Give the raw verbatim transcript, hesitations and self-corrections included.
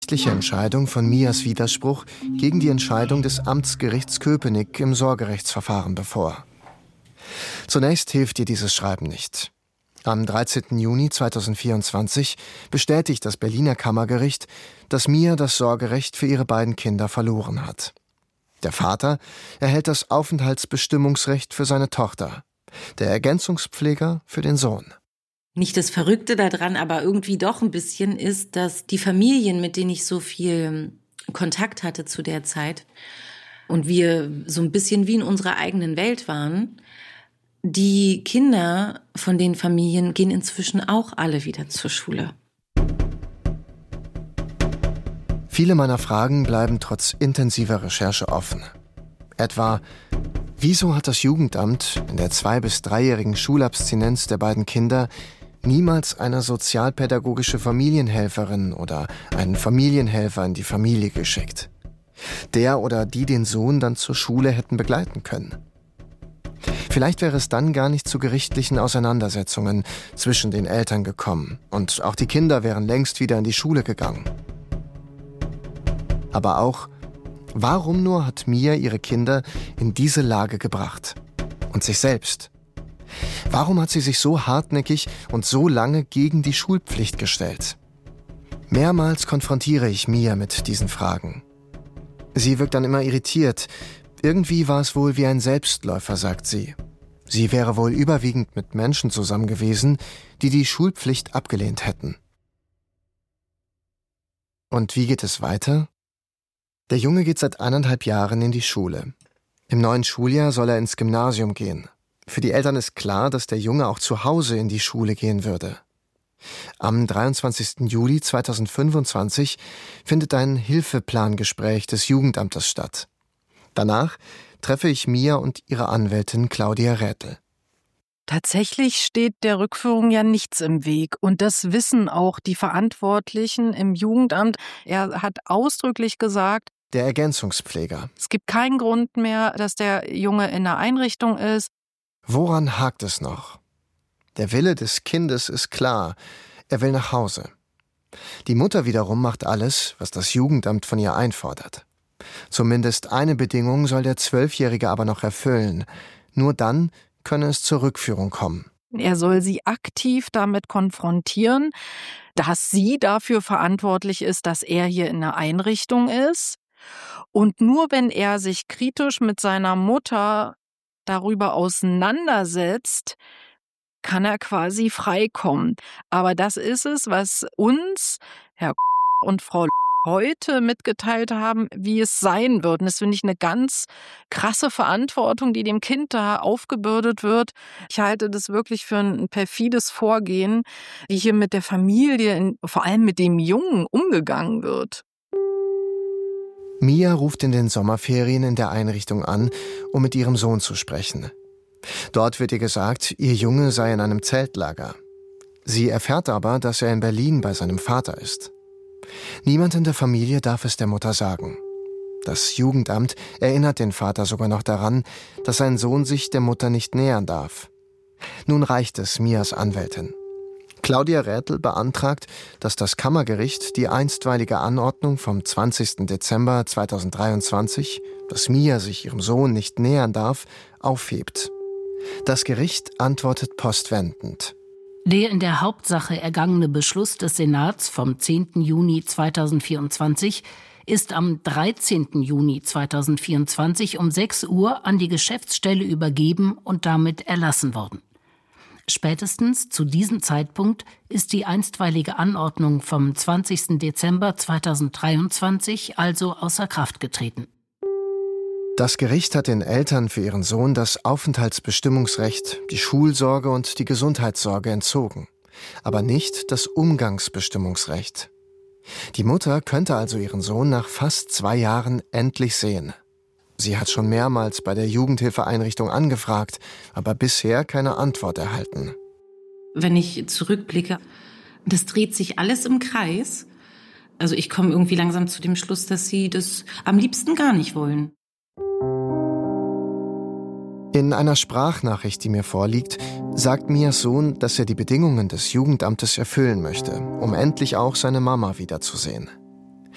gerichtliche Entscheidung von Mias Widerspruch gegen die Entscheidung des Amtsgerichts Köpenick im Sorgerechtsverfahren bevor. Zunächst hilft ihr dieses Schreiben nicht. Am dreizehnten Juni zweitausendvierundzwanzig bestätigt das Berliner Kammergericht, dass Mia das Sorgerecht für ihre beiden Kinder verloren hat. Der Vater erhält das Aufenthaltsbestimmungsrecht für seine Tochter, der Ergänzungspfleger für den Sohn. Nicht das Verrückte daran, aber irgendwie doch ein bisschen ist, dass die Familien, mit denen ich so viel Kontakt hatte zu der Zeit und wir so ein bisschen wie in unserer eigenen Welt waren, die Kinder von den Familien gehen inzwischen auch alle wieder zur Schule. Viele meiner Fragen bleiben trotz intensiver Recherche offen. Etwa, wieso hat das Jugendamt in der zwei- bis dreijährigen Schulabstinenz der beiden Kinder niemals eine sozialpädagogische Familienhelferin oder einen Familienhelfer in die Familie geschickt, der oder die den Sohn dann zur Schule hätten begleiten können? Vielleicht wäre es dann gar nicht zu gerichtlichen Auseinandersetzungen zwischen den Eltern gekommen und auch die Kinder wären längst wieder in die Schule gegangen. Aber auch, warum nur hat Mia ihre Kinder in diese Lage gebracht? Und sich selbst? Warum hat sie sich so hartnäckig und so lange gegen die Schulpflicht gestellt? Mehrmals konfrontiere ich Mia mit diesen Fragen. Sie wirkt dann immer irritiert. Irgendwie war es wohl wie ein Selbstläufer, sagt sie. Sie wäre wohl überwiegend mit Menschen zusammen gewesen, die die Schulpflicht abgelehnt hätten. Und wie geht es weiter? Der Junge geht seit eineinhalb Jahren in die Schule. Im neuen Schuljahr soll er ins Gymnasium gehen. Für die Eltern ist klar, dass der Junge auch zu Hause in die Schule gehen würde. Am dreiundzwanzigsten Juli zweitausendfünfundzwanzig findet ein Hilfeplangespräch des Jugendamtes statt. Danach treffe ich Mia und ihre Anwältin Claudia Rätel. Tatsächlich steht der Rückführung ja nichts im Weg. Und das wissen auch die Verantwortlichen im Jugendamt. Er hat ausdrücklich gesagt, der Ergänzungspfleger. Es gibt keinen Grund mehr, dass der Junge in einer Einrichtung ist. Woran hakt es noch? Der Wille des Kindes ist klar. Er will nach Hause. Die Mutter wiederum macht alles, was das Jugendamt von ihr einfordert. Zumindest eine Bedingung soll der Zwölfjährige aber noch erfüllen. Nur dann könne es zur Rückführung kommen. Er soll sie aktiv damit konfrontieren, dass sie dafür verantwortlich ist, dass er hier in einer Einrichtung ist. Und nur wenn er sich kritisch mit seiner Mutter darüber auseinandersetzt, kann er quasi freikommen. Aber das ist es, was uns, Herr und Frau heute mitgeteilt haben, wie es sein wird. Und das finde ich eine ganz krasse Verantwortung, die dem Kind da aufgebürdet wird. Ich halte das wirklich für ein perfides Vorgehen, wie hier mit der Familie, vor allem mit dem Jungen, umgegangen wird. Mia ruft in den Sommerferien in der Einrichtung an, um mit ihrem Sohn zu sprechen. Dort wird ihr gesagt, ihr Junge sei in einem Zeltlager. Sie erfährt aber, dass er in Berlin bei seinem Vater ist. Niemand in der Familie darf es der Mutter sagen. Das Jugendamt erinnert den Vater sogar noch daran, dass sein Sohn sich der Mutter nicht nähern darf. Nun reicht es Mias Anwältin. Claudia Rätel beantragt, dass das Kammergericht die einstweilige Anordnung vom zwanzigsten Dezember zweitausenddreiundzwanzig, dass Mia sich ihrem Sohn nicht nähern darf, aufhebt. Das Gericht antwortet postwendend. Der in der Hauptsache ergangene Beschluss des Senats vom zehnten Juni zweitausendvierundzwanzig ist am dreizehnten Juni zweitausendvierundzwanzig um sechs Uhr an die Geschäftsstelle übergeben und damit erlassen worden. Spätestens zu diesem Zeitpunkt ist die einstweilige Anordnung vom zwanzigsten Dezember zweitausenddreiundzwanzig also außer Kraft getreten. Das Gericht hat den Eltern für ihren Sohn das Aufenthaltsbestimmungsrecht, die Schulsorge und die Gesundheitssorge entzogen, aber nicht das Umgangsbestimmungsrecht. Die Mutter könnte also ihren Sohn nach fast zwei Jahren endlich sehen. Sie hat schon mehrmals bei der Jugendhilfeeinrichtung angefragt, aber bisher keine Antwort erhalten. Wenn ich zurückblicke, das dreht sich alles im Kreis. Also ich komme irgendwie langsam zu dem Schluss, dass sie das am liebsten gar nicht wollen. In einer Sprachnachricht, die mir vorliegt, sagt Mias Sohn, dass er die Bedingungen des Jugendamtes erfüllen möchte, um endlich auch seine Mama wiederzusehen.